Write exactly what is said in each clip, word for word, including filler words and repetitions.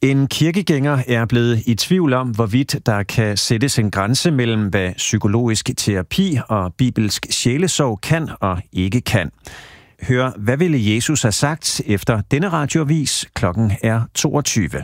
En kirkegænger er blevet i tvivl om, hvorvidt der kan sættes en grænse mellem, hvad psykologisk terapi og bibelsk sjælesorg kan og ikke kan. Hør, hvad ville Jesus have sagt efter denne radioavis? Klokken er toogtyve.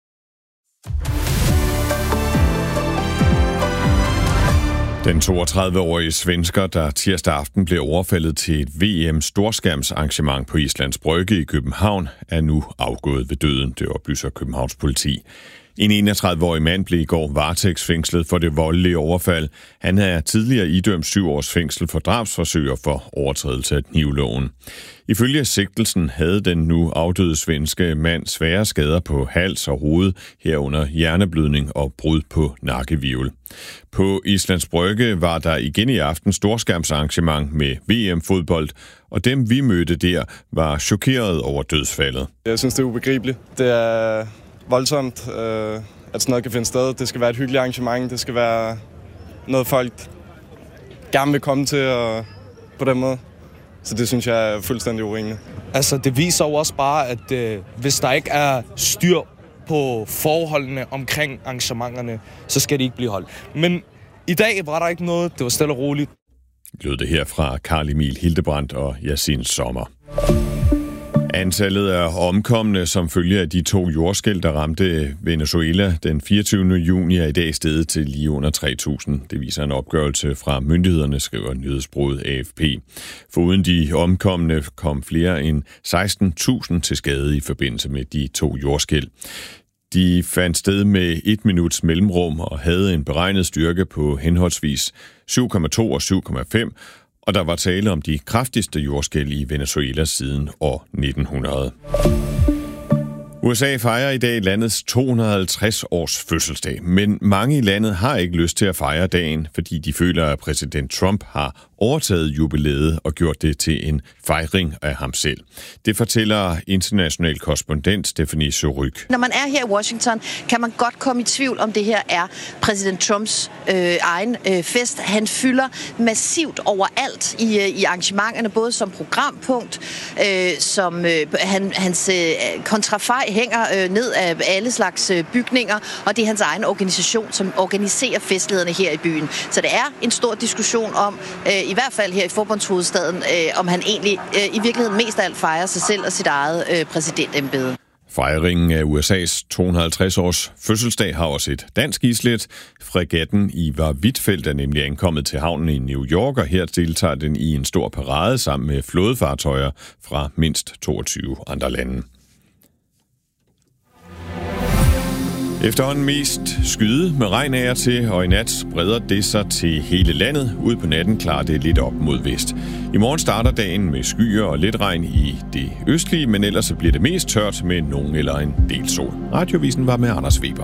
Den toogtredive-årige svensker, der tirsdag aften blev overfaldet til et V M-storskærmsarrangement på Islands Brygge i København, er nu afgået ved døden, det oplyser Københavns politi. En enogtredive-årig mand blev i går varetægtsfængslet for det voldelige overfald. Han er tidligere idømt syv års fængsel for drabsforsøg og for overtrædelse af knivloven. Ifølge sigtelsen havde den nu afdøde svenske mand svære skader på hals og hoved, herunder hjerneblødning og brud på nakkehvirvel. På Islands Brygge var der igen i aften storskærmsarrangement med V M-fodbold, og dem vi mødte der var chokeret over dødsfaldet. Jeg synes, det er ubegribeligt. Det er voldsomt, øh, at sådan noget kan finde sted. Det skal være et hyggeligt arrangement. Det skal være noget, folk gerne vil komme til og på den måde. Så det synes jeg er fuldstændig urimeligt. Altså, det viser jo også bare, at øh, hvis der ikke er styr på forholdene omkring arrangementerne, så skal de ikke blive holdt. Men i dag var der ikke noget. Det var stille og roligt. Lød det her fra Carl Emil Hildebrandt og Yasin Sommer. Antallet af omkomne som følge af de to jordskælv, der ramte Venezuela den fireogtyvende juni, er i dag steget til lige under tre tusind. Det viser en opgørelse fra myndighederne, skriver nyhedsbureauet A F P. Foruden de omkomne kom flere end seksten tusind til skade i forbindelse med de to jordskælv. De fandt sted med et minuts mellemrum og havde en beregnet styrke på henholdsvis syv komma to og syv komma fem, og der var tale om de kraftigste jordskælv i Venezuela siden år nitten hundrede. U S A fejrer i dag landets to hundrede og halvtreds års fødselsdag, men mange i landet har ikke lyst til at fejre dagen, fordi de føler, at præsident Trump har overtaget jubilæet og gjort det til en fejring af ham selv. Det fortæller international korrespondent Stephanie Suryk. Når man er her i Washington, kan man godt komme i tvivl om det her er præsident Trumps øh, egen øh, fest. Han fylder massivt overalt i, øh, i arrangementerne, både som programpunkt, øh, som øh, han, hans øh, kontrafej hænger øh, ned af alle slags øh, bygninger, og det er hans egen organisation, som organiserer festlighederne her i byen. Så det er en stor diskussion om, øh, i hvert fald her i forbundshovedstaden, øh, om han egentlig øh, i virkeligheden mest af alt fejrer sig selv og sit eget øh, præsidentembede. Fejringen af U S A's to hundrede og halvtreds års fødselsdag har også et dansk islet. Fregatten Ivar Huitfeldt er nemlig ankommet til havnen i New York, og her deltager den i en stor parade sammen med flådefartøjer fra mindst toogtyve andre lande. Efterhånden mest skyde med regn af og til, og i nat breder det sig til hele landet. Ud på natten klarer det lidt op mod vest. I morgen starter dagen med skyer og lidt regn i det østlige, men ellers så bliver det mest tørt med nogen eller en del sol. Radiovisen var med Anders Weber.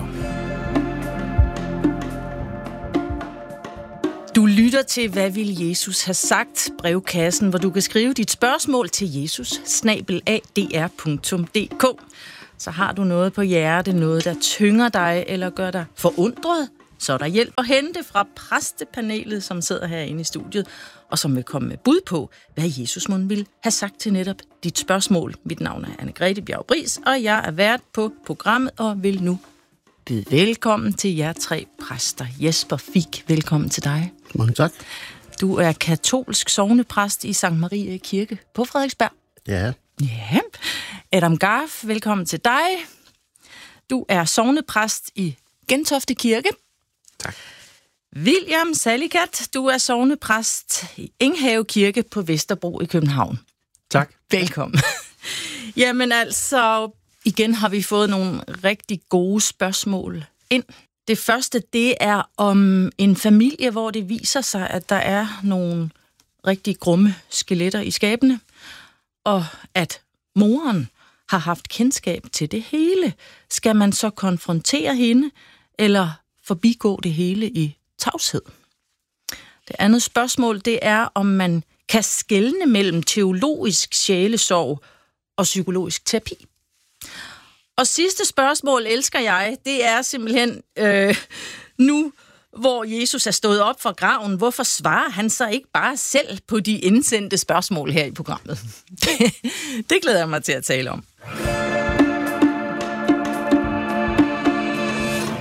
Du lytter til, hvad vil Jesus have sagt? Brevkassen, hvor du kan skrive dit spørgsmål til jesus snabel-a d r punktum d k. Så har du noget på hjerte, noget der tynger dig eller gør dig forundret, så er der hjælp at hente fra præstepanelet, som sidder herinde i studiet, og som vil komme med bud på, hvad Jesus mon vil have sagt til netop dit spørgsmål. Mit navn er Anne-Grethe Bjerg-Bris, og jeg er vært på programmet og vil nu byde velkommen til jer tre præster. Jesper Fich, velkommen til dig. Mange tak. Du er katolsk sognepræst i Sankt Marie Kirke på Frederiksberg. Ja. Ja. Adam Garf, velkommen til dig. Du er sognepræst i Gentofte Kirke. Tak. William Salikat, du er sognepræst i Enghave Kirke på Vesterbro i København. Tak. Velkommen. Jamen altså, igen har vi fået nogle rigtig gode spørgsmål ind. Det første, det er om en familie, hvor det viser sig, at der er nogle rigtig grumme skeletter i skabene, og at moren har haft kendskab til det hele. Skal man så konfrontere hende, eller forbigå det hele i tavshed? Det andet spørgsmål, det er, om man kan skelne mellem teologisk sjælesorg og psykologisk terapi. Og sidste spørgsmål, elsker jeg, det er simpelthen øh, nu, hvor Jesus er stået op fra graven, hvorfor svarer han så ikke bare selv på de indsendte spørgsmål her i programmet? Det, det glæder jeg mig til at tale om.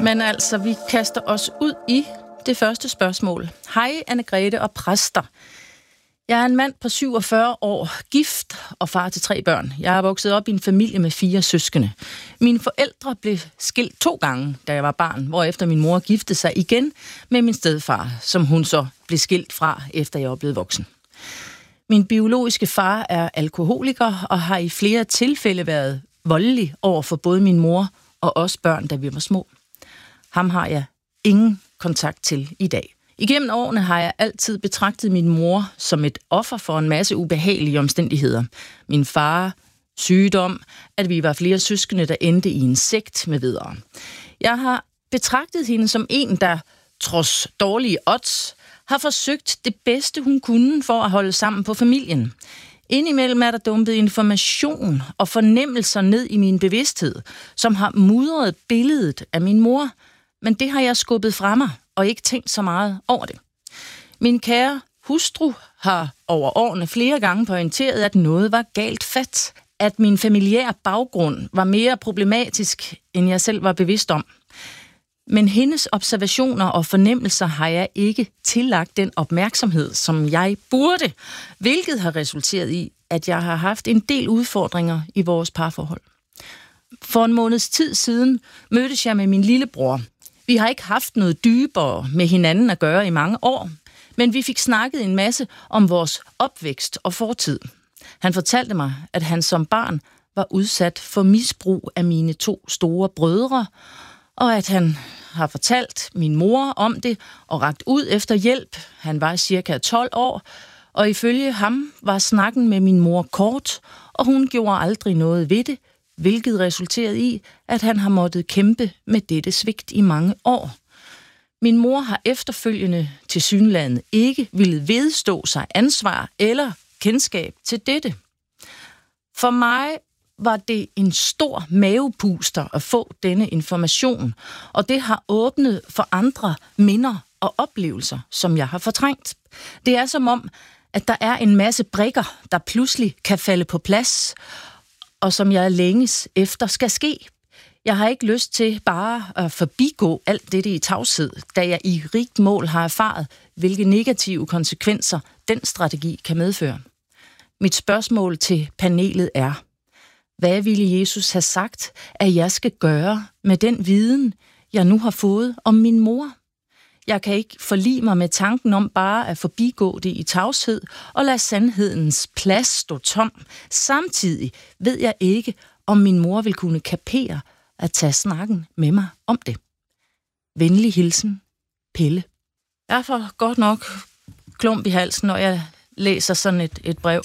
Men altså, vi kaster os ud i det første spørgsmål. Hej, Anne-Grethe og præster. Jeg er en mand på syvogfyrre år, gift og far til tre børn. Jeg er vokset op i en familie med fire søskende. Mine forældre blev skilt to gange, da jeg var barn, hvorefter min mor giftede sig igen med min stedfar, som hun så blev skilt fra, efter jeg var blevet voksen. Min biologiske far er alkoholiker og har i flere tilfælde været voldelig over for både min mor og os børn, da vi var små. Ham har jeg ingen kontakt til i dag. Igennem årene har jeg altid betragtet min mor som et offer for en masse ubehagelige omstændigheder. Min far, sygdom, at vi var flere søskende, der endte i en sekt med videre. Jeg har betragtet hende som en, der, trods dårlige odds, har forsøgt det bedste, hun kunne for at holde sammen på familien. Indimellem er der dumpet information og fornemmelser ned i min bevidsthed, som har mudret billedet af min mor, men det har jeg skubbet fra mig og ikke tænkt så meget over det. Min kære hustru har over årene flere gange pointeret, at noget var galt fat, at min familiære baggrund var mere problematisk, end jeg selv var bevidst om. Men hendes observationer og fornemmelser har jeg ikke tillagt den opmærksomhed, som jeg burde, hvilket har resulteret i, at jeg har haft en del udfordringer i vores parforhold. For en måneds tid siden mødtes jeg med min lillebror. Vi har ikke haft noget dybere med hinanden at gøre i mange år, men vi fik snakket en masse om vores opvækst og fortid. Han fortalte mig, at han som barn var udsat for misbrug af mine to store brødre, og at han har fortalt min mor om det og rakt ud efter hjælp. Han var cirka tolv år, og ifølge ham var snakken med min mor kort, og hun gjorde aldrig noget ved det, hvilket resulterede i, at han har måttet kæmpe med dette svigt i mange år. Min mor har efterfølgende tilsyneladende ikke ville vedstå sig ansvar eller kendskab til dette. For mig var det en stor mavepuster at få denne information, og det har åbnet for andre minder og oplevelser, som jeg har fortrængt. Det er som om, at der er en masse brikker, der pludselig kan falde på plads, og som jeg længes efter skal ske. Jeg har ikke lyst til bare at forbigå alt dette i tavshed, da jeg i rigt mål har erfaret, hvilke negative konsekvenser den strategi kan medføre. Mit spørgsmål til panelet er: hvad ville Jesus have sagt, at jeg skal gøre med den viden, jeg nu har fået om min mor? Jeg kan ikke forlige mig med tanken om bare at forbigå det i tavshed og lade sandhedens plads stå tom. Samtidig ved jeg ikke, om min mor vil kunne kapere at tage snakken med mig om det. Venlig hilsen, Pelle. Jeg får godt nok klump i halsen, når jeg læser sådan et, et brev.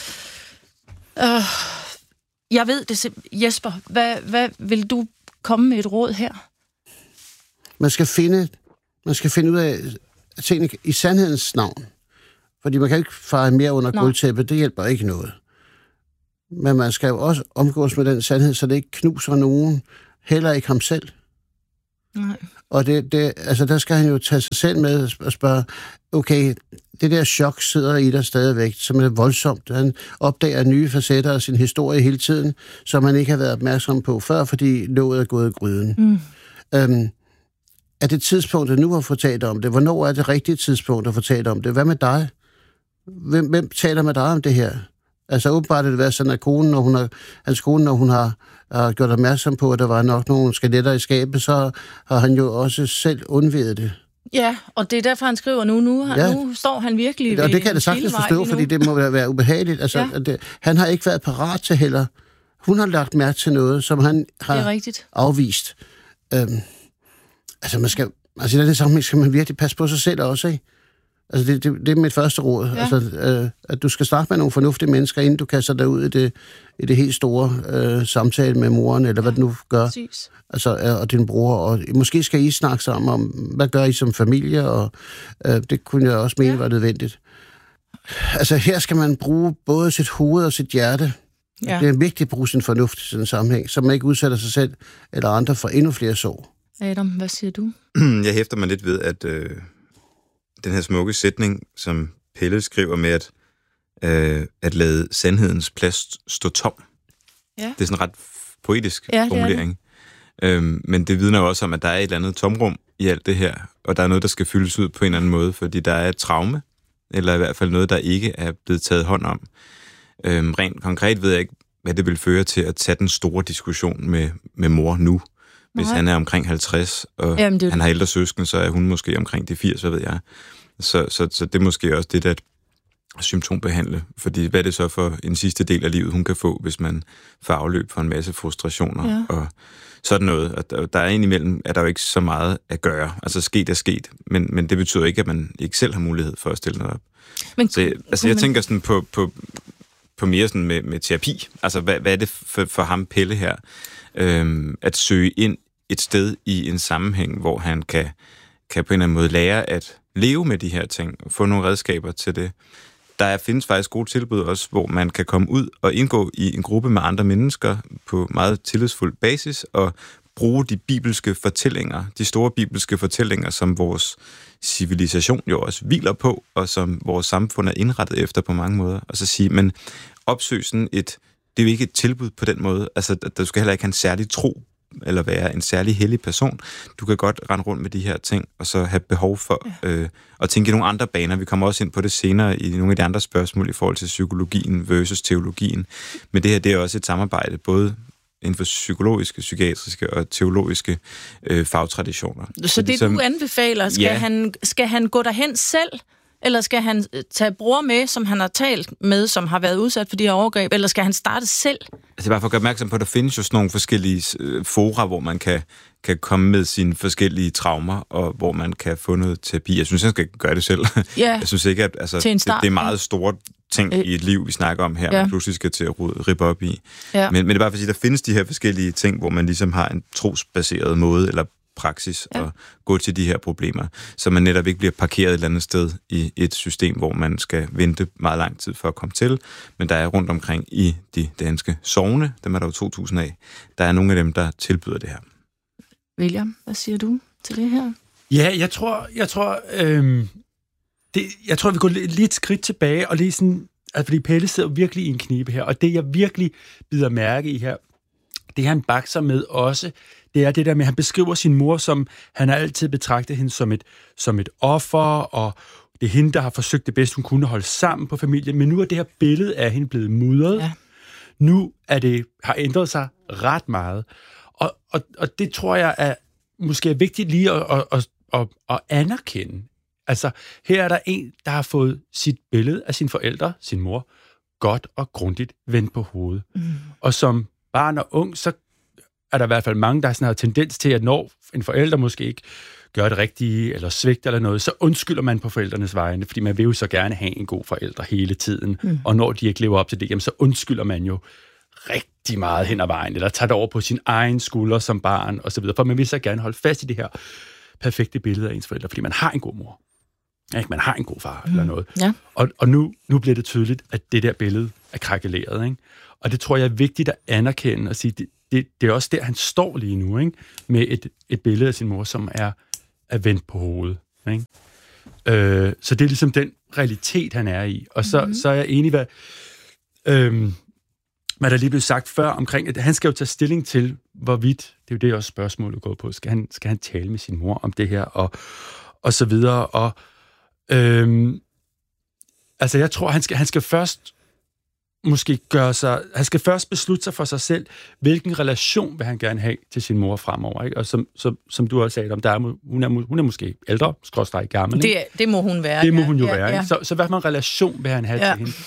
Uh, jeg ved det, Jesper. Hvad, hvad vil du komme med et råd her? Man skal finde, man skal finde ud af tingene i sandhedens navn. Fordi man kan ikke fare mere under gulvtæppet. Det hjælper ikke noget. Men man skal jo også omgås med den sandhed, så det ikke knuser nogen. Heller ikke ham selv. Nej. Og det, det, altså der skal han jo tage sig selv med og spørge, okay, det der chok sidder i dig stadigvæk, som er voldsomt. Han opdager nye facetter af sin historie hele tiden, som han ikke har været opmærksom på før, fordi låget er gået i gryden. Mm. Øhm, er det tidspunktet nu at få talt om det? Hvornår er det rigtige tidspunkt at få talt om det? Hvad med dig? Hvem, hvem taler med dig om det her? Altså åbenbart er det været sådan, at konen, når hun har, hans kone, når hun har, har gjort opmærksom på, at der var nok nogle skeletter i skabet, så har han jo også selv undvedet det. Ja, og det er derfor, han skriver nu. Nu, ja. nu står han virkelig ved. Og det kan jeg da sagtens forstå, fordi det må være ubehageligt. Altså, ja. det, han har ikke været parat til heller. Hun har lagt mærke til noget, som han har afvist. Øhm, altså, man skal, altså, i den sammenhæng skal man virkelig passe på sig selv også, ikke? Altså, det, det, det er mit første råd. Ja. Altså, øh, at du skal snakke med nogle fornuftige mennesker, inden du kaster dig ud i det, i det helt store øh, samtale med moren, eller hvad du nu gør. Præcis. Altså, øh, og din bror. Og måske skal I snakke sammen om, hvad gør I som familie, og øh, det kunne jeg også mene ja. var nødvendigt. Altså, her skal man bruge både sit hoved og sit hjerte. Ja. Det er vigtigt at bruge sin fornuft i sådan en sammenhæng, så man ikke udsætter sig selv eller andre for endnu flere sår. Adam, hvad siger du? Jeg hæfter mig lidt ved, at øh, den her smukke sætning, som Pelle skriver med, at, øh, at lade sandhedens plads stå tom. Ja. Det er sådan en ret poetisk ja, formulering. Øhm, men det vidner jo også om, at der er et eller andet tomrum i alt det her, og der er noget, der skal fyldes ud på en eller anden måde, fordi der er et traume, eller i hvert fald noget, der ikke er blevet taget hånd om. Øhm, rent konkret ved jeg ikke, hvad det vil føre til at tage den store diskussion med, med mor nu. Hvis Nej. han er omkring halvtreds, og Jamen, det... han har ældre søskende, så er hun måske omkring de firs, hvad ved jeg. Så, så, så det er måske også det, der symptombehandle. Fordi hvad er det så for en sidste del af livet, hun kan få, hvis man får afløb for en masse frustrationer ja. og sådan noget. Og der, der er indimellem, er der jo ikke så meget at gøre. Altså sket er sket, men, men det betyder ikke, at man ikke selv har mulighed for at stille noget op. Men, så, altså jeg man... tænker sådan på, på, på mere sådan med, med terapi. Altså hvad, hvad er det for, for ham, Pelle her? Øhm, at søge ind et sted i en sammenhæng, hvor han kan, kan på en eller anden måde lære at leve med de her ting, få nogle redskaber til det. Der findes faktisk gode tilbud også, hvor man kan komme ud og indgå i en gruppe med andre mennesker på meget tillidsfuld basis og bruge de bibelske fortællinger, de store bibelske fortællinger, som vores civilisation jo også hviler på, og som vores samfund er indrettet efter på mange måder. Og så sige, men opsøg sådan et, det er jo ikke et tilbud på den måde. Altså, du skal heller ikke have en særlig tro eller være en særlig hellig person. Du kan godt rende rundt med de her ting, og så have behov for ja. øh, at tænke i nogle andre baner. Vi kommer også ind på det senere i nogle af de andre spørgsmål i forhold til psykologien versus teologien. Men det her, det er også et samarbejde, både inden for psykologiske, psykiatriske og teologiske øh, fagtraditioner. Så, så det, det som, du anbefaler, skal, ja. han, skal han gå derhen selv, eller skal han tage bror med, som han har talt med, som har været udsat for de her overgreb, eller skal han starte selv? Altså bare for at gøre opmærksom på, at der findes jo sådan nogle forskellige øh, fora, hvor man kan, kan komme med sine forskellige traumer, og hvor man kan få noget terapi. Jeg synes, han skal gøre det selv. Ja. Jeg synes ikke, at altså, det, det er meget store ting øh. i et liv, vi snakker om her, ja. man pludselig skal til at rippe op i. Ja. Men, men det er bare for at sige, at der findes de her forskellige ting, hvor man ligesom har en trosbaseret måde, eller praksis ja. at gå til de her problemer, så man netop ikke bliver parkeret et eller andet sted i et system, hvor man skal vente meget lang tid for at komme til, men der er rundt omkring i de danske sogne, dem er der jo to tusind af, der er nogle af dem, der tilbyder det her. William, hvad siger du til det her? Ja, jeg tror, jeg tror, øhm, det, jeg tror, vi går lige et skridt tilbage, og lige sådan, altså, fordi Pelle sidder virkelig i en knibe her, og det, jeg virkelig bider mærke i her, det han bakser med også, det er det der med, at han beskriver sin mor, som han har altid betragtet hende som et, som et offer, og det er hende, der har forsøgt det bedste, hun kunne holde sammen på familien, men nu er det her billede af hende blevet mudret. Ja. Nu er det, har ændret sig ret meget, og, og, og det tror jeg er måske er vigtigt lige at, at, at, at, at anerkende. Altså, her er der en, der har fået sit billede af sine forældre, sin mor, godt og grundigt vendt på hovedet. Mm. Og som barn og ung, så er der i hvert fald mange, der sådan har tendens til, at når en forælder måske ikke gør det rigtige, eller svigter eller noget, så undskylder man på forældrenes vegne, fordi man vil jo så gerne have en god forælder hele tiden. Mm. Og når de ikke lever op til det, jamen, så undskylder man jo rigtig meget hen ad vejen, eller tager det over på sin egen skulder som barn, og så videre. For man vil så gerne holde fast i det her perfekte billede af ens forældre, fordi man har en god mor. Ikke? Man har en god far, mm. eller noget. Ja. Og, og nu, nu bliver det tydeligt, at det der billede er krakeleret, ikke? Og det tror jeg er vigtigt at anerkende og sige, det, det, det er også der, han står lige nu, ikke? Med et, et billede af sin mor, som er, er vendt på hovedet. Ikke? Øh, så det er ligesom den realitet, han er i. Og så, mm-hmm. så er jeg enig, hvad, øh, hvad der lige blev sagt før omkring, at han skal jo tage stilling til, hvorvidt, det er jo det også spørgsmålet går på, skal han, skal han tale med sin mor om det her, og, og så videre. Og øh, altså, jeg tror, han skal, han skal først måske gøre sig, han skal først beslutte sig for sig selv, hvilken relation vil han gerne have til sin mor fremover, ikke? Og som, som, som du også sagde om, der er, hun, er, hun er måske ældre, skråstreg gammel, det, det må hun være. Det må hun jo ja, være, ja. Ikke? Så, så hvad for en relation vil han have ja. til hende?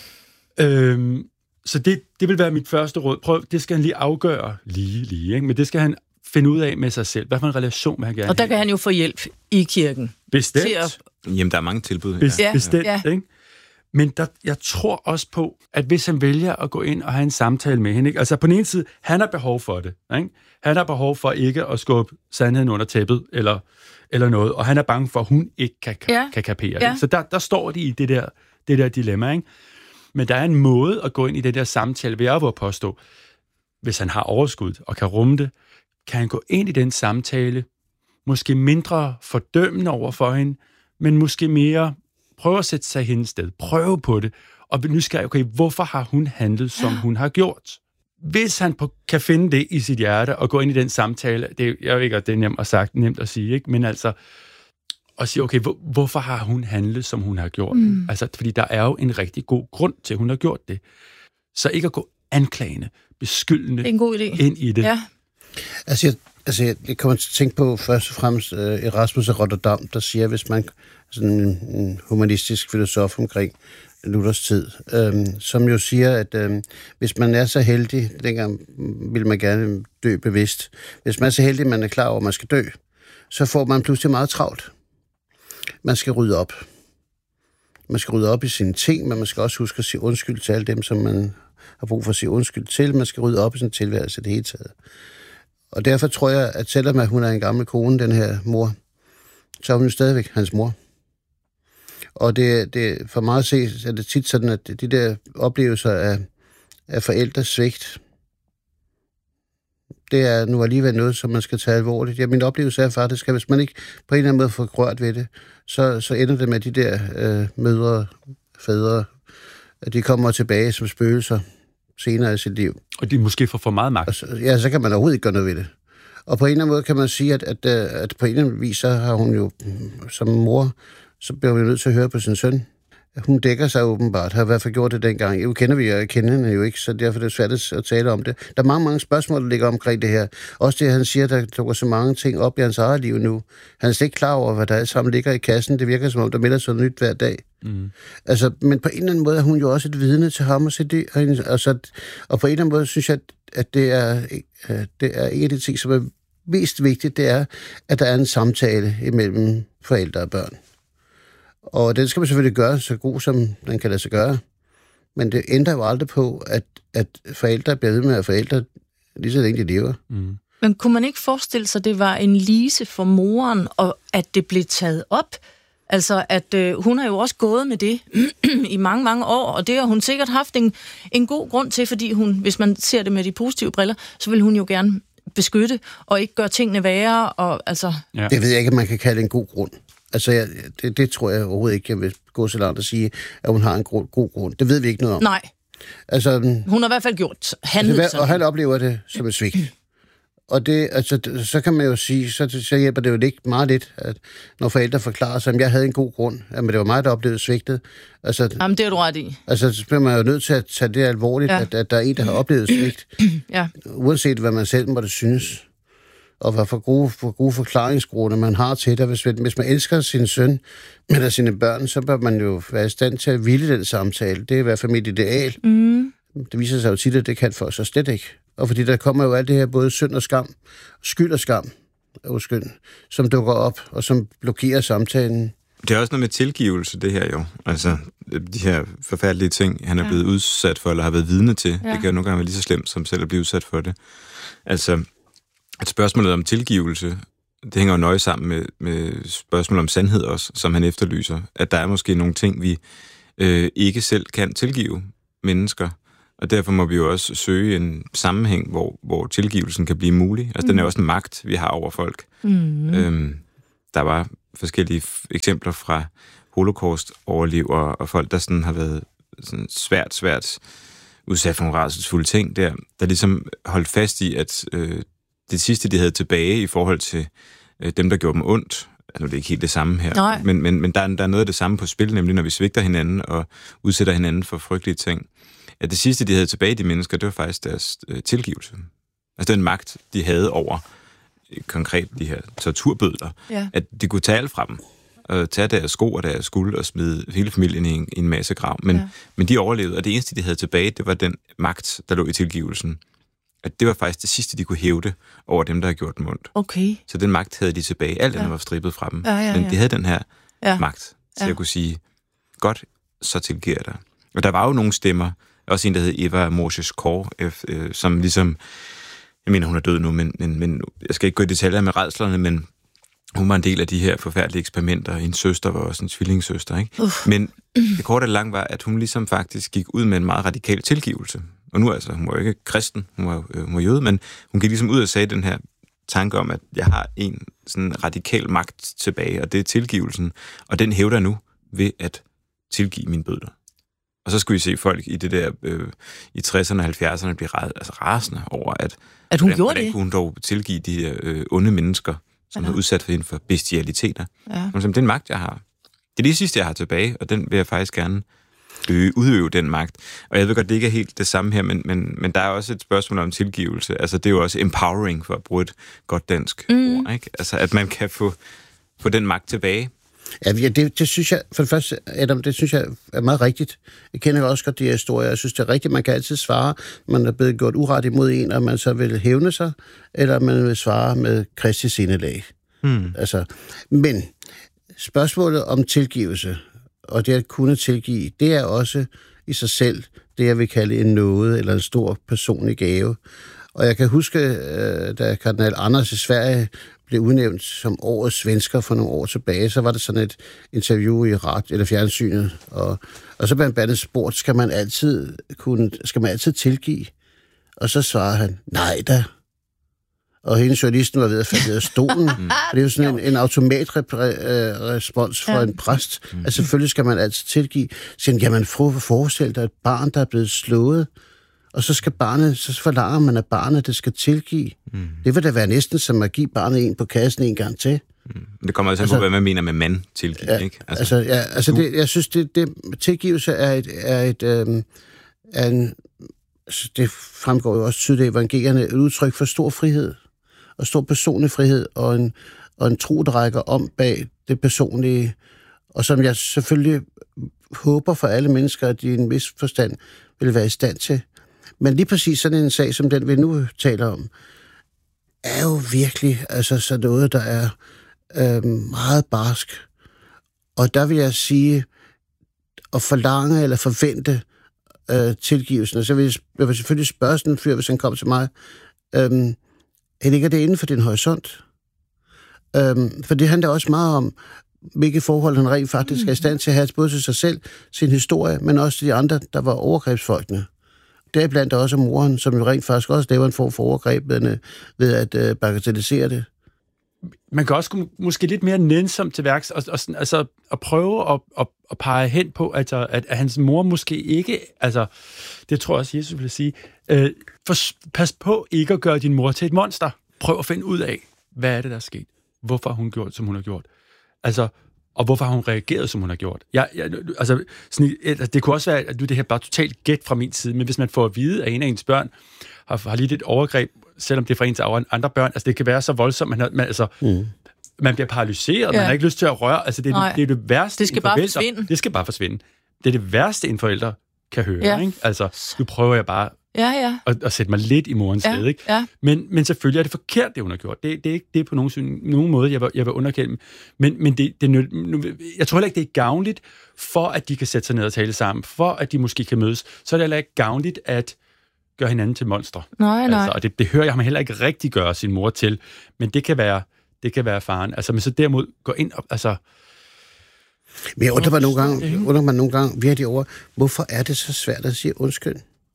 Øhm, så det, det vil være mit første råd. Prøv, det skal han lige afgøre lige, lige, ikke? Men det skal han finde ud af med sig selv. Hvad for en relation vil han gerne have? Og der have? Kan han jo få hjælp i kirken. Bestemt. At... Jamen, der er mange tilbud. Best, ja. Bestemt, ja. Ikke? Men der, jeg tror også på, at hvis han vælger at gå ind og have en samtale med hende, ikke? Altså på den ene side, han har behov for det. Ikke? Han har behov for ikke at skubbe sandheden under tæppet, eller, eller noget, og han er bange for, at hun ikke kan, ja. kan kapere ja. det. Så der, der står de i det der, det der dilemma. Ikke? Men der er en måde at gå ind i det der samtale, vil jeg vil påstå, hvis han har overskud og kan rumme det, kan han gå ind i den samtale, måske mindre fordømmende over for hende, men måske mere prøve at sætte sig i hendes sted. Prøve på det. Og nysgerrig, okay, hvorfor har hun handlet, som hun har gjort? hvis han på, kan finde det i sit hjerte og gå ind i den samtale, det, jeg ved ikke, at det er nemt at, sagt, nemt at sige, ikke? Men altså, at sige, okay, hvor, hvorfor har hun handlet, som hun har gjort? Mm. Altså, fordi der er jo en rigtig god grund til, at hun har gjort det. Så ikke at gå anklagende, beskyldende det er en god idé. Ind i det. Ja. Altså, jeg, altså, jeg kommer til at tænke på først og fremmest uh, Erasmus af Rotterdam, der siger, hvis man sådan en, en humanistisk filosof omkring Luthers tid, øhm, som jo siger, at øhm, hvis man er så heldig, dengang vil man gerne dø bevidst, hvis man er så heldig, at man er klar over, at man skal dø, så får man pludselig meget travlt. Man skal rydde op. Man skal rydde op i sine ting, men man skal også huske at sige undskyld til alle dem, som man har brug for at sige undskyld til. Man skal rydde op i sin tilværelse det hele taget. Og derfor tror jeg, at selvom hun er en gammel kone, den her mor, så er hun jo stadigvæk hans mor. Og det, det, for mig at se, er det tit sådan, at de der oplevelser af, af forældres svigt, det er nu alligevel noget, som man skal tage alvorligt. Ja, min oplevelse er faktisk, at hvis man ikke på en eller anden måde får rørt ved det, så, så ender det med de der øh, mødre, fædre, at de kommer tilbage som spøgelser senere i sit liv. Og de måske får for meget magt. Så, ja, så kan man overhovedet ikke gøre noget ved det. Og på en eller anden måde kan man sige, at, at, at på en eller anden vis, så har hun jo som mor, så bliver hun nødt til at høre på sin søn. Hun dækker sig åbenbart, har i hvert fald gjort det dengang. Jo kender vi, jeg kender hende jo ikke, så derfor er det svært at tale om det. Der er mange, mange spørgsmål, der ligger omkring det her. Også det, han siger, der dukker så mange ting op i hans eget liv nu. Han er slet ikke klar over, hvad der alt sammen ligger i kassen. Det virker som om, der melder sig nyt hver dag. Mm. Altså, men på en eller anden måde er hun jo også et vidne til ham og sit liv. Altså, og på en eller anden måde synes jeg, at det er, det er en af de ting, som er mest vigtigt, det er, at der er en samtale imellem forældre og børn. Og det skal man selvfølgelig gøre så god, som den kan lade sig gøre. Men det ændrer jo aldrig på, at, at forældre bliver ved med at forældre, lige så længe de lever. Mm. Men kunne man ikke forestille sig, at det var en lise for moren, og at det blev taget op? Altså, at øh, hun har jo også gået med det i mange, mange år, og det har hun sikkert haft en, en god grund til, fordi hun, hvis man ser det med de positive briller, så vil hun jo gerne beskytte, og ikke gøre tingene værre, og altså... Ja. Det ved jeg ikke, om man kan kalde en god grund. Altså, jeg, det, det tror jeg overhovedet ikke, jeg vil gå så langt at sige, at hun har en grund, god grund. Det ved vi ikke noget om. Nej. Altså, hun har i hvert fald gjort handlet altså, og han oplever det som et svigt. Og det, altså, så kan man jo sige, så, så hjælper det jo ikke meget lidt, at når forældre forklarer sig, at jeg havde en god grund, men det var mig, der oplevede svigtet. Altså, Jamen, det er du ret i. Altså, så bliver man jo nødt til at tage det alvorligt, ja. at, at der er en, der har oplevet svigt. Ja. Uanset hvad man selv måtte synes. Og hvad for gode, for gode forklaringsgrunde man har til det. Hvis, hvis man elsker sin søn eller sine børn, så bør man jo være i stand til at ville den samtale. Det er i hvert fald mit ideal. Mm. Det viser sig jo tit, at det kan for sig slet ikke. Og fordi der kommer jo alt det her, både synd og skam, skyld og skam, uskyld, som dukker op, og som blokerer samtalen. Det er også noget med tilgivelse, det her jo. Altså, de her forfærdelige ting, han er ja. blevet udsat for, eller har været vidne til. Ja. Det kan jo nogle gange være lige så slemt, som selv at blive udsat for det. Altså, at spørgsmålet om tilgivelse, det hænger jo nøje sammen med, med spørgsmålet om sandhed også, som han efterlyser. At der er måske nogle ting, vi øh, ikke selv kan tilgive mennesker. Og derfor må vi jo også søge en sammenhæng, hvor, hvor tilgivelsen kan blive mulig. Altså, mm. den er også en magt, vi har over folk. Mm. Øhm, der var forskellige eksempler fra holocaust-overlevere og folk, der sådan har været sådan svært, svært udsat for nogle rædselsfulde ting der, der ligesom holdt fast i, at øh, det sidste, de havde tilbage i forhold til øh, dem, der gjorde dem ondt, altså det er ikke helt det samme her, men, men, men der, er, der er noget af det samme på spil, nemlig når vi svigter hinanden og udsætter hinanden for frygtelige ting. At det sidste, de havde tilbage, de mennesker, det var faktisk deres øh, tilgivelse. Altså den magt, de havde over øh, konkret de her torturbødler, ja. At de kunne tage alt fra dem, og tage deres sko og deres skuld og smide hele familien i en, i en masse grav. Men, ja. men de overlevede, og det eneste, de havde tilbage, det var den magt, der lå i tilgivelsen. At det var faktisk det sidste, de kunne hævde over dem, der havde gjort dem ondt. Okay. Så den magt havde de tilbage. Alt andet ja. var strippet fra dem. Ja, ja, ja. Men de havde den her ja. magt til ja. at kunne sige, godt, så tilgiver jeg dig. Og der var jo nogle stemmer, også en, der hed Eva Moses Kåre, øh, som ligesom, jeg mener, hun er død nu, men, men, men jeg skal ikke gå i detaljer med rædslerne, men hun var en del af de her forfærdelige eksperimenter. En søster var også en tvillingssøster, ikke? Uh. Men det korte og langt var, at hun ligesom faktisk gik ud med en meget radikal tilgivelse. Og nu altså, hun var jo ikke kristen, hun var, øh, hun var jøde, men hun gik ligesom ud og sagde den her tanke om, at jeg har en sådan radikal magt tilbage, og det er tilgivelsen. Og den hævder nu ved at tilgive mine bødler. Og så skulle vi se folk i det der øh, i tresserne og halvfjerdserne blive ras, altså rasende over, at, at hun hvordan, gjorde hvordan det. kunne hun dog tilgive de her øh, onde mennesker, som er udsat for hende for bestialiteter. Ja. Hun sagde, det er en magt, jeg har. Det er det sidste, jeg har tilbage, og den vil jeg faktisk gerne øh, udøve den magt. Og jeg ved godt, det ikke er helt det samme her, men, men, men der er også et spørgsmål om tilgivelse. Altså, det er jo også empowering, for at bruge et godt dansk mm. ord, ikke? Altså, at man kan få, få den magt tilbage. Ja, det, det synes jeg, for det første, Adam, det synes jeg er meget rigtigt. Jeg kender også godt de her historier. Jeg synes, det er rigtigt. Man kan altid svare, man er blevet gjort uret imod en, og man så vil hævne sig, eller man vil svare med Kristi sindelag. Hmm. Altså, men spørgsmålet om tilgivelse, og det at kunne tilgive, det er også i sig selv det, jeg vil kalde en nåde, eller en stor personlig gave. Og jeg kan huske, da kardinal Anders i Sverige blev udnævnt som årets svensker for nogle år tilbage, så var der sådan et interview i ret eller fjernsynet, og, og så blev han blandt spurgt, skal man altid kunne, skal man altid tilgive? Og så svarede han, nej da. Og hele journalisten var ved at falde af stolen. Mm. Det er jo sådan en, en automatrespons for ja. en præst, mm. at selvfølgelig skal man altid tilgive. Så han, jamen, forestil dig et barn, der er blevet slået, og så skal barnet, så forlanger man, at barnet det skal tilgive. Mm. Det vil da være næsten som at give barnet en på kassen en gang til. Mm. Det kommer altså, altså på, hvad man mener med mand tilgive, ja, ikke? Altså, altså, ja, altså det, jeg synes, det, det tilgivelse er et, er et øhm, er en, det fremgår jo også tydeligt af evangelierne, et udtryk for stor frihed, og stor personlig frihed, og en, og en tro, der rækker om bag det personlige, og som jeg selvfølgelig håber for alle mennesker, at de i en vis forstand vil være i stand til. Men lige præcis sådan en sag, som den vi nu taler om, er jo virkelig altså så noget, der er øh, meget barsk. Og der vil jeg sige, at forlange eller forvente øh, tilgivelsen, og så vil jeg, jeg vil selvfølgelig spørge sådan en fyr, hvis han kommer til mig, øh, ligger det inden for din horisont? Øh, for det handler også meget om, hvilke forhold han rent faktisk er i stand til at have, både til sig selv, sin historie, men også til de andre, der var overgrebsfolkene. Det er blandt også moren, som jo rent faktisk også laver en form for overgreb ved at øh, bagatellisere det. Man kan også måske lidt mere nænsomt til værks, og, og, altså at prøve at, at, at pege hen på, altså, at, at hans mor måske ikke, altså det tror jeg også, Jesus ville sige, øh, for, pas på ikke at gøre din mor til et monster. Prøv at finde ud af, hvad er det, der er sket? Hvorfor har hun gjort, som hun har gjort? Altså, og hvorfor har hun reageret, som hun har gjort? Jeg, jeg, altså, sådan, det kunne også være, at det her bare totalt gæt fra min side, men hvis man får at vide, at en af ens børn har, har lidt et overgreb, selvom det er fra ens andre børn, altså det kan være så voldsomt, man, har, man, altså, mm. man bliver paralyseret, ja. Man har ikke lyst til at røre, altså det er, det, det, er det værste. Det skal bare forældre, forsvinde. Det skal bare forsvinde. Det er det værste, en forælder kan høre, ja. Ikke? Altså, nu prøver jeg bare ja, ja. At, at sætte mig lidt i morens ja, sted, ikke? Ja. Men, men selvfølgelig er det forkert, det hun har gjort. Det, det er ikke det er på nogen, nogen måde, jeg vil, jeg vil underkende. Men, men det, det, nu, jeg tror heller ikke, det er gavnligt, for at de kan sætte sig ned og tale sammen, for at de måske kan mødes. Så er det heller ikke gavnligt at gøre hinanden til monstre. Nej, nej. Altså, og det, det hører jeg ham heller ikke rigtig gøre sin mor til, men det kan være, det kan være faren. Altså, men så derimod gå ind og... Altså, men jeg undrer mig nogle gange, undrer mig nogle gange virkelig over, hvorfor er det så svært at sige undskyld?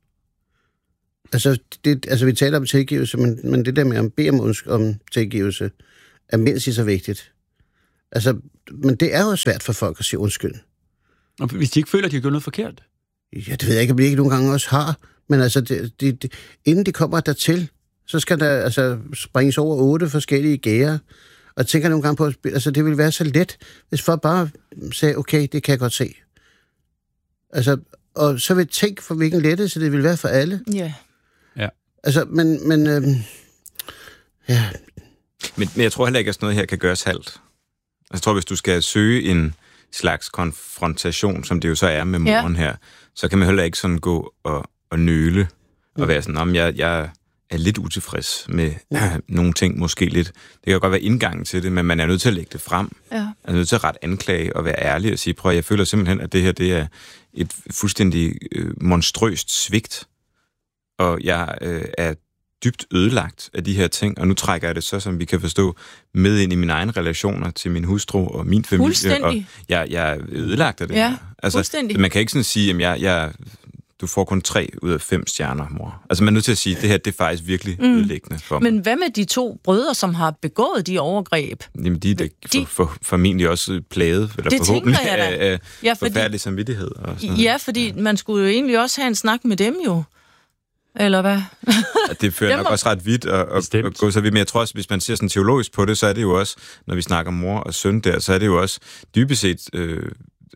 Altså, det, altså vi taler om tilgivelse, men, men det der med at bede om, undskyld, om tilgivelse, er mindst så vigtigt. Altså, men det er jo svært for folk at sige undskyld. Og hvis de ikke føler, at de har gjort noget forkert? Ja, det ved jeg ikke, om de ikke nogle gange også har. Men altså, det, det, det, inden de kommer dertil, så skal der altså springes over otte forskellige gærer. Og jeg tænker nogle gange på, altså det ville være så let, hvis folk bare sagde, okay, det kan jeg godt se. Altså, og så vil jeg tænke for, hvilken lettelse det ville være for alle. Ja. Ja. Altså, men, men, øhm, ja. Men, men jeg tror heller ikke, at sådan noget her kan gøres halvt. Altså, jeg tror, hvis du skal søge en slags konfrontation, som det jo så er med moren ja. her, så kan man heller ikke sådan gå og, og nøle og være sådan, om jeg, jeg er lidt utilfreds med ja, nogle ting, måske lidt. Det kan jo godt være indgangen til det, men man er nødt til at lægge det frem. Ja. Man er nødt til at rette anklage og være ærlig og sige, prøv, jeg føler simpelthen, at det her det er et fuldstændig øh, monstrøst svigt, og jeg øh, er dybt ødelagt af de her ting, og nu trækker jeg det så, som vi kan forstå, med ind i mine egne relationer til min hustru og min familie, og jeg, jeg er ødelagt af det ja, her. Altså, man kan ikke sådan sige, at jeg, jeg du får kun tre ud af fem stjerner, mor. Altså man er nødt til at sige, at det her det er faktisk virkelig mm. ødelæggende for mig. Men hvad med de to brødre, som har begået de overgreb? Jamen de er de, for, for, formentlig også plaget, eller det forhåbentlig af, af ja, fordi, forfærdelig samvittighed. Og sådan. Ja, fordi ja. man skulle jo egentlig også have en snak med dem jo. Eller hvad? Ja, det fører nok også ret vidt at, at, at gå så vidt. Men jeg tror også, hvis man ser sådan teologisk på det, så er det jo også, når vi snakker mor og søn der, så er det jo også dybest set øh,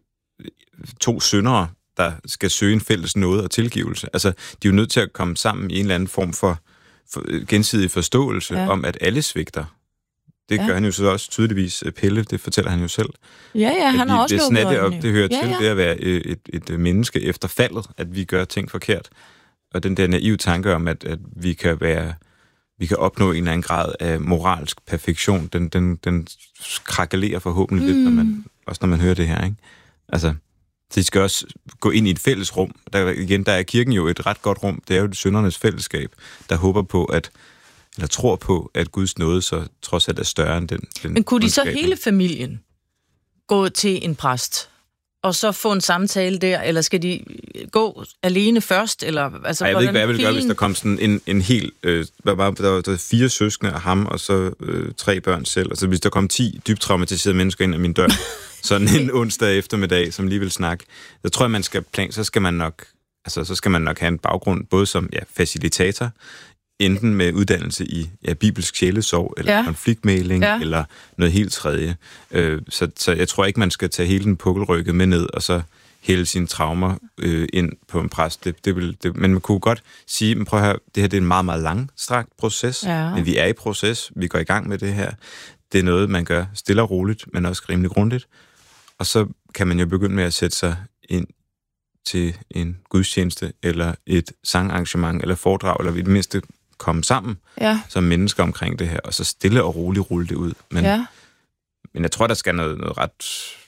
to syndere, der skal søge en fælles nåde og tilgivelse. Altså, de er jo nødt til at komme sammen i en eller anden form for, for gensidig forståelse ja. om, at alle svigter. Det ja. gør han jo så også tydeligvis. Pelle, det fortæller han jo selv. Ja, ja, han har også lukket øjnene. Og det hører ja, til, ja. det at være et, et, et menneske efter faldet, at vi gør ting forkert. Og den der naive tanke om, at, at vi kan være, vi kan opnå en eller anden grad af moralsk perfektion, den, den, den krakelerer forhåbentlig mm. lidt, når man, også når man hører det her, ikke? Altså, så de skal også gå ind i et fælles rum. Der, igen, der er kirken jo et ret godt rum. Det er jo det syndernes fællesskab, der håber på, at, eller tror på, at Guds nåde så trods alt er større end den. den Men kunne de så hele familien gå til en præst, og så få en samtale der, eller skal de gå alene først? Eller, altså, Ej, jeg ved ikke, hvad jeg ville gøre, hvis der kom sådan en, en hel... Øh, der, var, der, var, der var fire søskende af ham, og så øh, tre børn selv. Altså, hvis der kom ti dybt traumatiserede mennesker ind ad min dør, sådan en onsdag eftermiddag, som lige vil snakke, så tror jeg, man skal plan, så skal man nok, altså, så skal man nok have en baggrund, både som ja, facilitator, enten med uddannelse i ja, bibelsk sjælesorg, eller ja. konfliktmægling, ja. eller noget helt tredje. Øh, så, så jeg tror ikke, man skal tage hele den pukkelrykke med ned, og så hele sine traumer øh, ind på en præst. Det, det vil, det, men man kunne godt sige, men prøv at høre, det her det er en meget, meget langstrakt proces, ja. men vi er i proces, vi går i gang med det her. Det er noget, man gør stille og roligt, men også rimelig grundigt. Og så kan man jo begynde med at sætte sig ind til en gudstjeneste, eller et sangarrangement, eller foredrag, eller i det mindste komme sammen ja. som mennesker omkring det her, og så stille og roligt rulle det ud. Men, ja. men jeg tror, der skal noget, noget ret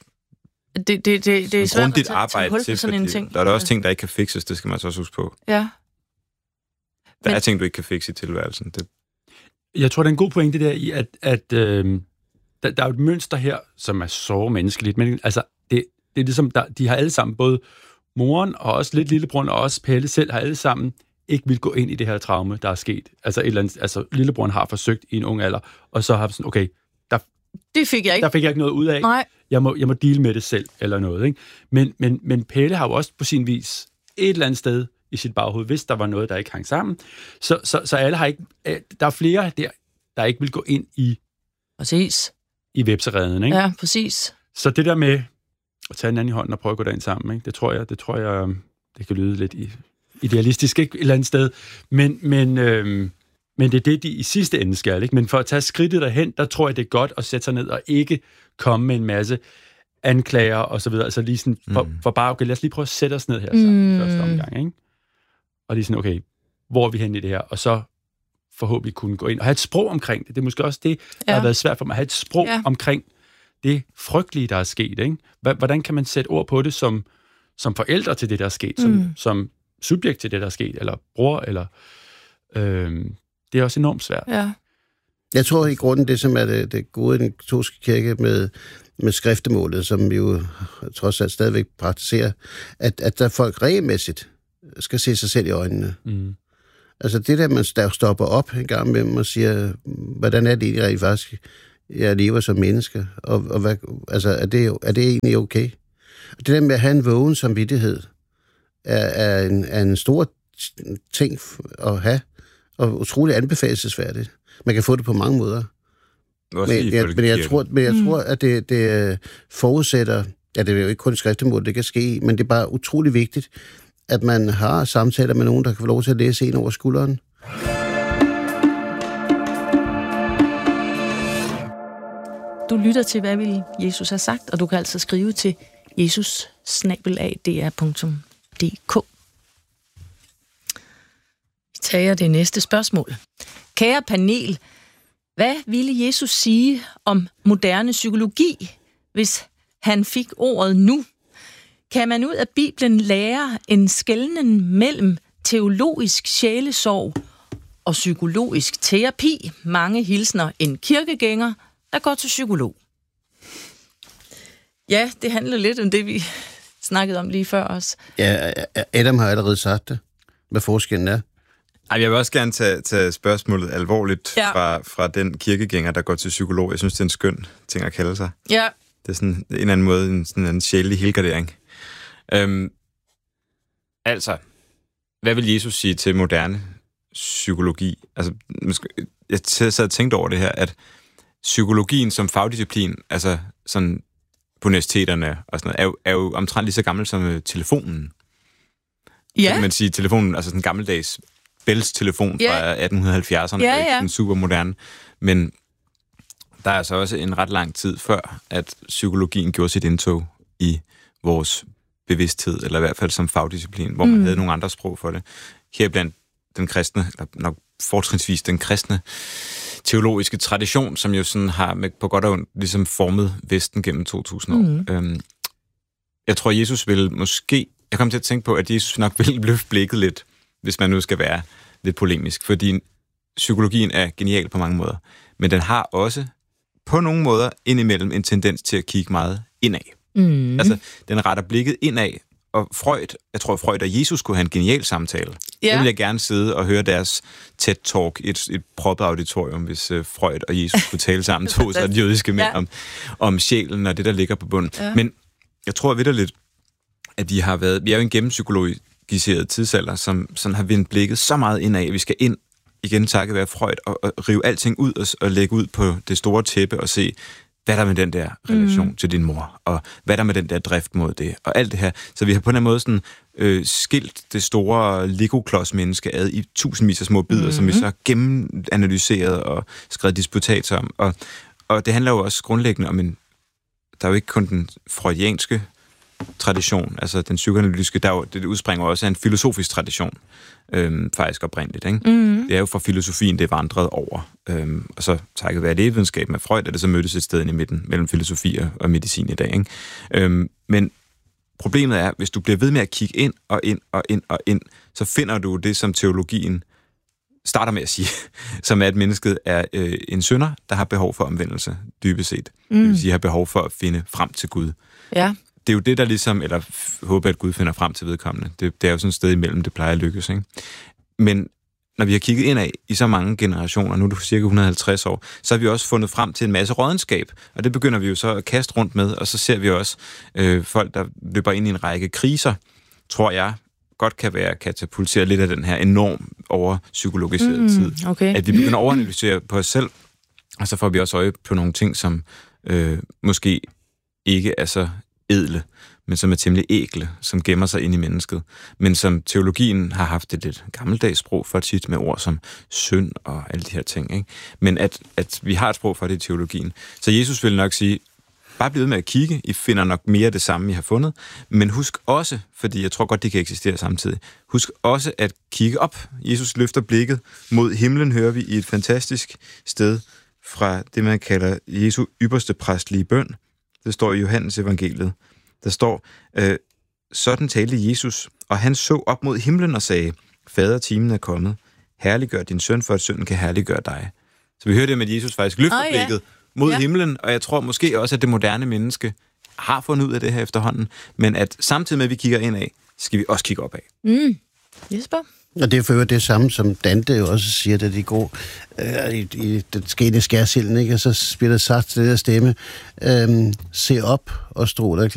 det, det, det, det er svært grundigt arbejde til, sådan en ting. Der er der også ting, der ikke kan fikses, det skal man så også huske på. Ja. Der men... er ting, du ikke kan fikse i tilværelsen. Det... Jeg tror, der er en god pointe der i, at, at øh, der, der er et mønster her, som er så menneskeligt, men altså, det, det er ligesom, der, de har alle sammen, både moren og også lidt lillebroren og også Pelle selv, har alle sammen ikke vil gå ind i det her traume, der er sket. Altså, et eller andet, altså lillebroren har forsøgt i en ung alder, og så har sådan, okay, der, det fik jeg ikke. der fik jeg ikke noget ud af. Nej. Jeg må, jeg må deal med det selv, eller noget. Ikke? Men, men, men Pelle har jo også på sin vis et eller andet sted i sit baghoved, hvis der var noget, der ikke hang sammen. Så, så, så alle har ikke... Der er flere der, der ikke vil gå ind i... Præcis. I vepsereden, ikke? Ja, præcis. Så det der med at tage den anden i hånden og prøve at gå derind sammen, ikke? Det tror jeg, det tror jeg, det kan lyde lidt idealistisk, ikke? Et eller andet sted. Men, men, øhm, men det er det, de i sidste ende skal, ikke? Men for at tage skridtet derhen, der tror jeg, det er godt at sætte sig ned og ikke komme med en masse anklager og så videre. Altså lige sådan, for, mm. for bare, okay, lad os lige prøve at sætte os ned her sammen mm. første omgang, ikke? Og lige sådan, okay, hvor er vi hen i det her? Og så forhåbentlig kunne gå ind og have et sprog omkring det. Det er måske også det, der ja. har været svært for mig, at have et sprog ja. omkring det frygtelige, der er sket, ikke? Hvordan kan man sætte ord på det som, som forældre til det, der er sket, som, mm. som subjekt til det, der er sket, eller bror, eller... Øh, det er også enormt svært. Ja. Jeg tror i grunden, det som er det, det gode i den katolske kirke med, med skriftemålet, som vi jo trods alt stadigvæk praktiserer, at, at der folk regelmæssigt skal se sig selv i øjnene. Mm. Altså det der, man der stopper op en gang med og siger, hvordan er det egentlig rent faktisk, jeg lever som menneske, og, og hvad, altså, er, det, er det egentlig okay? Og det der med at have en vågen samvittighed, er, er, en, er en stor ting at have, og utrolig anbefalelsesværdigt. Man kan få det på mange måder. Men jeg, men jeg tror, men jeg mm. tror at det, det forudsætter, ja, det er jo ikke kun et skriftemål, det kan ske, men det er bare utrolig vigtigt, at man har samtaler med nogen, der kan få lov til at læse en over skulderen. Du lytter til, hvad vil Jesus have sagt, og du kan altså skrive til jesus snabel-a d r punktum d k. Vi tager det næste spørgsmål. Kære panel, hvad ville Jesus sige om moderne psykologi, hvis han fik ordet nu? Kan man ud af Bibelen lære en skelnen mellem teologisk sjælesorg og psykologisk terapi? Mange hilsner en kirkegænger, der går til psykolog. Ja, det handler lidt om det, vi snakkede om lige før os. Ja, Adam har allerede sagt det, hvad forskellen er. Ej, jeg vil også gerne tage, tage spørgsmålet alvorligt ja. fra, fra den kirkegænger, der går til psykolog. Jeg synes, det er en skøn ting at kalde sig. Ja. Det er sådan en eller anden måde, en, sådan en sjælelig helgardering. Øhm, altså, hvad vil Jesus sige til moderne psykologi? Altså, jeg sad og tænkte over det her, at psykologien som fagdisciplin, altså sådan på universiteterne og sådan noget, er jo, er jo omtrent lige så gammel som telefonen. Ja. Så kan man sige, telefonen, altså sådan en gammeldags Bells telefon ja. fra atten halvfjerdserne, ja, ja. er ikke sådan super moderne. Men der er altså også en ret lang tid før, at psykologien gjorde sit indtog i vores bevidsthed, eller i hvert fald som fagdisciplin, hvor man mm. havde nogle andre sprog for det. Her blandt den kristne, eller nok fortrinsvis den kristne teologiske tradition, som jo sådan har med, på godt og ondt ligesom formet Vesten gennem to tusind år. Mm. Øhm, jeg tror, Jesus vil måske... Jeg kom til at tænke på, at Jesus nok vil løfte blikket lidt, hvis man nu skal være lidt polemisk, fordi psykologien er genial på mange måder, men den har også på nogle måder indimellem en tendens til at kigge meget indad. Mm. Altså, den retter blikket indad, og Freud, jeg tror, Freud og Jesus kunne have en genial samtale. Ja. Jeg vil jeg gerne sidde og høre deres TED-talk i et, et proppet auditorium, hvis uh, Freud og Jesus kunne tale sammen, to sådan jødiske mænd, ja. om, om sjælen og det, der ligger på bunden. Ja. Men jeg tror vitterligt, at vi har været, vi er jo en gennempsykologiseret tidsalder, som sådan har vendt blikket så meget indad, at vi skal ind igen takket være Freud og, og rive alting ud og, og lægge ud på det store tæppe og se, hvad er der med den der relation mm. til din mor, og hvad er der med den der drift mod det, og alt det her. Så vi har på en måde sådan øh, skilt det store Lego-klods-menneske ad i tusindvis af små bidder, mm. som vi så har gennemanalyseret og skrevet disputats om. Og, og det handler jo også grundlæggende om en, der er jo ikke kun den freudianske tradition, altså den psykoanalytiske, der jo, det udspringer også af en filosofisk tradition, øhm, faktisk oprindeligt. Ikke? Mm. Det er jo fra filosofien, det er vandret over. Øhm, og så takket være lægevidenskab med Freud, er det så mødtes et sted i midten mellem filosofi og medicin i dag. Ikke? Øhm, men problemet er, hvis du bliver ved med at kigge ind og ind og ind og ind, så finder du det, som teologien starter med at sige, som er, at mennesket er øh, en synder, der har behov for omvendelse, dybest set. Mm. Det vil sige, har behov for at finde frem til Gud. Ja. Det er jo det, der ligesom, eller håber, at Gud finder frem til vedkommende. Det, det er jo sådan et sted imellem, det plejer at lykkes. Ikke? Men når vi har kigget indad i så mange generationer, nu er det cirka et hundrede og halvtreds år, så har vi også fundet frem til en masse rådenskab, og det begynder vi jo så at kaste rundt med, og så ser vi også øh, folk, der løber ind i en række kriser, tror jeg, godt kan være katapulteret lidt af den her enorm overpsykologiserede mm, tid. Okay. At vi begynder at overanalysere på os selv, og så får vi også øje på nogle ting, som øh, måske ikke er så edle, men som er temmelig ækle, som gemmer sig ind i mennesket, men som teologien har haft et lidt gammeldags sprog for tit med ord som synd og alle de her ting. Ikke? Men at, at vi har et sprog for det i teologien. Så Jesus vil nok sige, bare bliv ved med at kigge, I finder nok mere af det samme, I har fundet, men husk også, fordi jeg tror godt, det kan eksistere samtidig, husk også at kigge op. Jesus løfter blikket mod himlen, hører vi i et fantastisk sted fra det, man kalder Jesu ypperste præstlige bøn. Det står i Johannes evangeliet. Der står, øh, sådan talte Jesus, og han så op mod himlen og sagde, Fader, timen er kommet. Herliggør din søn, for at sønnen kan herliggøre dig. Så vi hører det med, at Jesus faktisk løfter oh, blikket ja. mod ja. himlen, og jeg tror måske også, at det moderne menneske har fundet ud af det her efterhånden, men at samtidig med, at vi kigger indad, skal vi også kigge opad. Mm. Jesper? Og det er for det samme, som Dante jo også siger, da de går øh, i, i den skæne skærsilden, ikke? Og så bliver der sagt til det der stemme, øh, se op og stråler